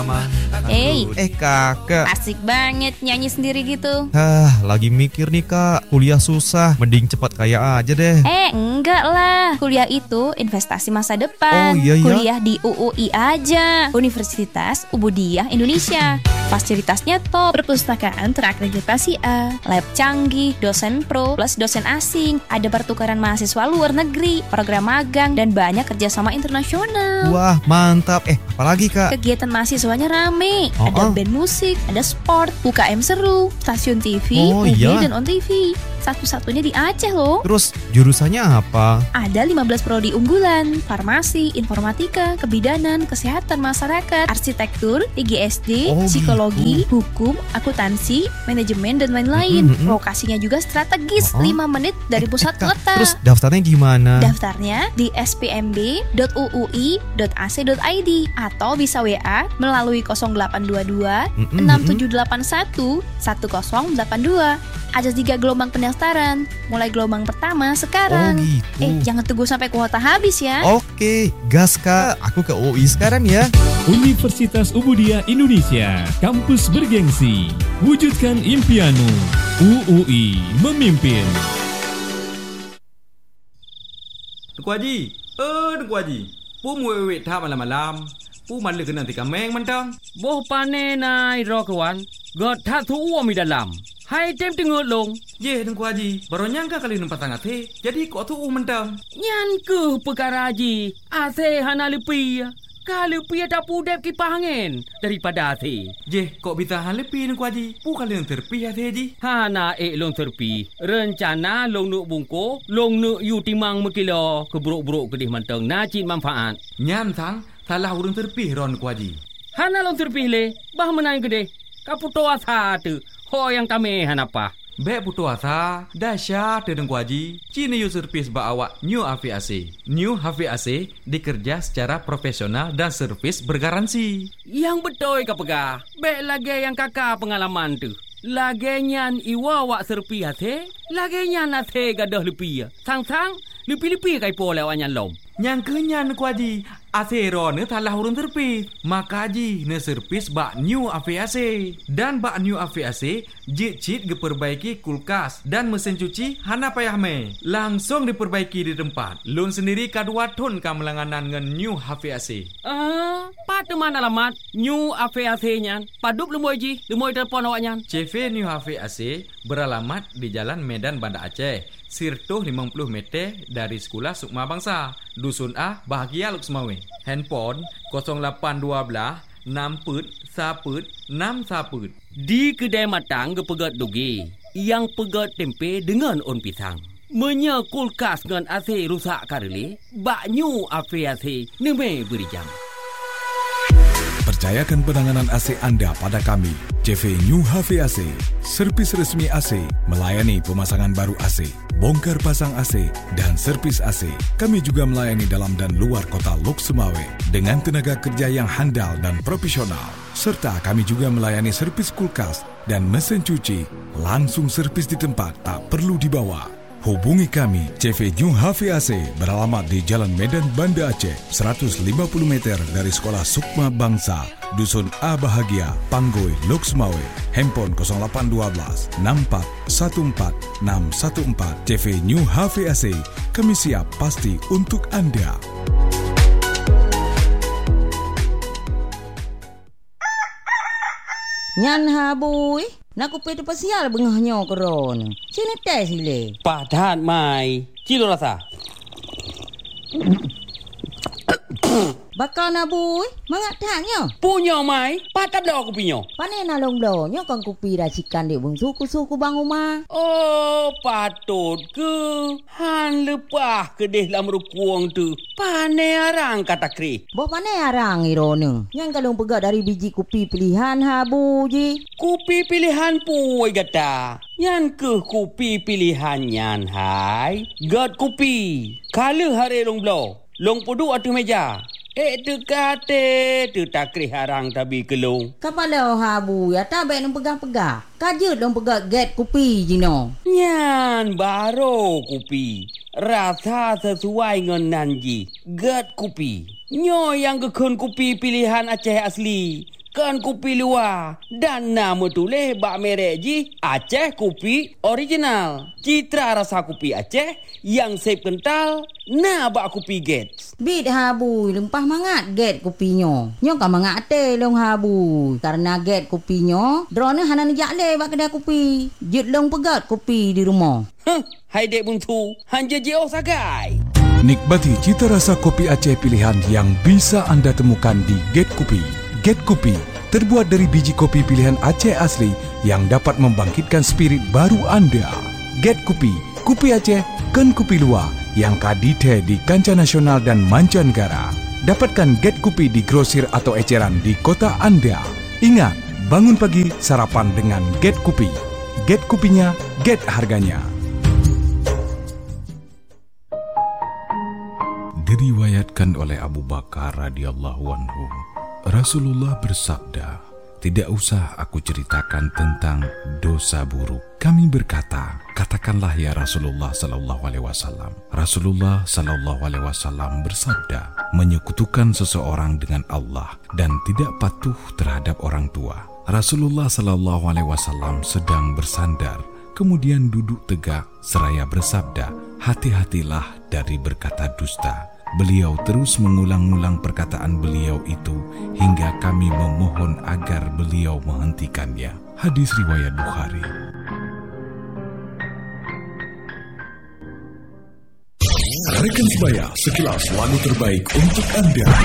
lama. Kakak. Asik banget nyanyi sendiri gitu. Lagi mikir nih kak, kuliah susah, mending cepat kaya aja deh. Enggak lah. Kuliah itu investasi masa depan. Oh iya. Kuliah di UUI aja, Universitas Ubudiyah Indonesia. Fasilitasnya top, perpustakaan terakreditasi A, lab canggih, dosen pro plus dosen asing, ada pertukaran mahasiswa luar negeri, program magang, dan banyak kerjasama internasional. Wah mantap. Apalagi kak? Kegiatan mahasiswanya rame. Ada band musik, ada sport, UKM seru, stasiun TV, UB dan On TV. Satu-satunya di Aceh loh. Terus jurusannya apa? Ada 15 prodi unggulan, farmasi, informatika, kebidanan, kesehatan masyarakat, arsitektur, IGSD, psikologi, hukum, akuntansi, manajemen, dan lain-lain. Lokasinya juga strategis, 5 menit dari pusat kota. Terus daftarnya gimana? Daftarnya di spmb.uui.ac.id atau bisa WA melalui 0822 6781 1082. Ada 3 gelombang pendaftaran. Mulai gelombang pertama sekarang. Gitu. Jangan tunggu sampai kuota habis ya. Oke, gas kak. Aku ke UI sekarang ya. Universitas Ubudiyah Indonesia, kampus bergengsi. Wujudkan impianmu. UUI memimpin. Tuku Haji. Tuku Haji. Pu muwe thap malam-malam. Pu man le kena tika meng mentang. Boh pane nai ro kawan. God tha thu mi dalam. Hai tem tengok long. Ye Tuku Haji. Baru nyangka kali numpat tangat he. Jadi kok thu mentang. Nyan ke perkara Haji. Ase hana lepi. Kalau pi ada pudep kipas angin daripada ase. Je, kok bitahan lepi Tuku Haji. Pu kali yang terpi hati Haji. Hana long terpi. Rencana long nuk bungko, long nuk yu timang mekilo keburuk-buruk kedih manteng najin manfaat. Nyan tang, salah urang terpi ron Tuku Haji. Hana long terpi le, bah menang kedih. Kaputo asa tu. Ho yang kami hanapa. Bek putu asa, dahsyat Tuku Haji. Cina yu servis ba awak New HVAC. New HVAC dikerja secara profesional dan servis bergaransi. Yang betul ka pegah. Bek lagi yang kakak pengalaman tu. Lagi nyan iwa wak serpi hati. Lagi nyan hati gadah lepi. Sang-sang, lepi-lepi kai po lewat nyan lom. Yang kenyan Tuku Haji. Asero ne talah urun terpis. Maka Haji ne servis bak New HVAC. Dan bak New HVAC jit-jit diperbaiki kulkas dan mesin cuci hana payah me. Langsung diperbaiki di tempat. Lun sendiri kadua ton kamelanganan dengan New HVAC. Pada mana alamat New HVAC nyan? Padup lemoi Haji, lemoi telefon awak nyan. CV New HVAC beralamat di Jalan Medan Banda Aceh. Sirtuh 50 meter dari Sekolah Sukma Bangsa. Dusun A, Bahagia Luk Semawe. Handphone 0812 6 Di kedai matang ke pegat doge. Yang pegat tempe dengan on pisang. Menya kulkas dengan AC rusak karele. Bak New HVAC neme beri jam. Percayakan penanganan AC anda pada kami, CV New HVAC, servis resmi AC, melayani pemasangan baru AC, bongkar pasang AC, dan servis AC. Kami juga melayani dalam dan luar kota Lok Semawe dengan tenaga kerja yang handal dan profesional. Serta kami juga melayani servis kulkas dan mesin cuci, langsung servis di tempat, tak perlu dibawa. Hubungi kami, CV New HVAC beralamat di Jalan Medan Banda Aceh, 150 meter dari Sekolah Sukma Bangsa, Dusun A Bahagia, Panggoi, Lok Semawe. Handphone 0812 6414 614. CV New HVAC, kami siap pasti untuk anda. Nyan habui, nak kupi tu pasial bengahnya keron. Sini tes sile. Padat mai. Kilo rasa. Bakal nak bui, mangak taknya. Punya mai, patat dah aku punya. Pane na long-longnya kan kupi racikan di bung suku-suku bang rumah. Oh, patut ke. Han lepah ke deh dalam rukuang tu. Pane arang kata kri. Bawa pane arang irone. Yang kalung pegat dari biji kupi pilihan habu ji. Kupi pilihan puai gata. Yang ke kupi pilihan nyan hai. Gat kupi. Kala hari long blow. Long pudu atas meja. Tu kate, tu takri harang tabi kelung. Kapala habu ya tak baik nung pegang-pegang. Kajut nung pegang get kupi jino. Nyan baro kupi. Rasa sesuai dengan nanji. Get kupi. Nyo yang kekun kupi pilihan Aceh asli. kan kopi luar. Dan nama tulis bak merek ji Aceh kopi original. Citra rasa kopi Aceh yang sep kental. Nah bak kopi Gates. Bit habui, lempah mangat get kopinya. Nyo kan mangat te long habui. Karena get kopinya, drone hanan jak le bak kedai kopi. Jit long pegat kopi di rumah. Hai dek buntu, hanja jauh sagai. Nikmati cita rasa kopi Aceh pilihan yang bisa Anda temukan di Get Kopi. Get Kopi terbuat dari biji kopi pilihan Aceh asli yang dapat membangkitkan spirit baru Anda. Get Kopi, kopi Aceh, kan kopi luar yang kadite di kancah nasional dan mancanegara. Dapatkan Get Kopi di grosir atau eceran di kota Anda. Ingat, bangun pagi sarapan dengan Get Kopi. Get Kopinya, get harganya. Diriwayatkan oleh Abu Bakar radhiyallahu anhu, Rasulullah bersabda, "Tidak usah aku ceritakan tentang dosa buruk." Kami berkata, "Katakanlah ya Rasulullah sallallahu alaihi wasallam." Rasulullah sallallahu alaihi wasallam bersabda, "Menyekutukan seseorang dengan Allah dan tidak patuh terhadap orang tua." Rasulullah sallallahu alaihi wasallam sedang bersandar, kemudian duduk tegak seraya bersabda, "Hati-hatilah dari berkata dusta." Beliau terus mengulang-ulang perkataan beliau itu hingga kami memohon agar beliau menghentikannya. Hadis riwayat Bukhari. Rekan sebaya, sekilas lagu terbaik untuk Anda.